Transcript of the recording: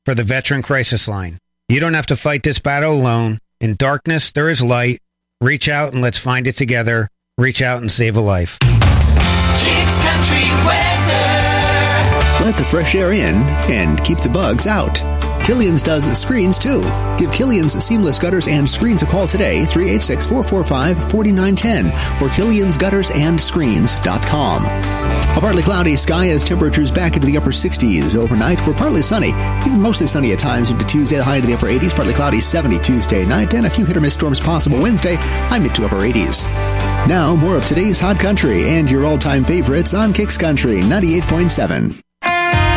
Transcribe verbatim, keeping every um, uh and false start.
for the Veteran Crisis Line. You don't have to fight this battle alone. In darkness, there is light. Reach out and let's find it together. Reach out and save a life. Kicks Country Weather. Let the fresh air in and keep the bugs out. Killian's does screens, too. Give Killian's Seamless Gutters and Screens a call today, three eight six, four four five, four nine one zero, or killians gutters and screens dot com. A partly cloudy sky as temperatures back into the upper sixties. Overnight, we're partly sunny, even mostly sunny at times into Tuesday, the high into the upper eighties, partly cloudy seventy Tuesday night, and a few hit-or-miss storms possible Wednesday, high mid to upper eighties. Now, more of today's Hot Country and your all-time favorites on Kicks Country ninety-eight point seven.